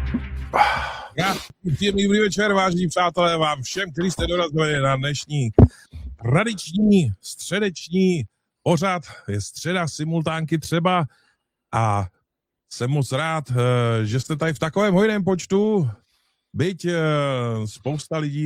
Příjemný dobrý večer, vážení přátelé, vám všem, kteří jste dorazili na dnešní tradiční středeční pořad. Je středa, simultánky třeba a jsem moc rád, že jste tady v takovém hojném počtu, byť spousta lidí